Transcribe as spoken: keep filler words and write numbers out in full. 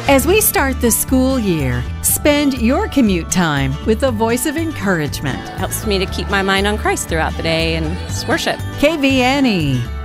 As we start the school year, spend your commute time with the voice of encouragement. Helps me to keep my mind on Christ throughout the day and just worship. K V N E.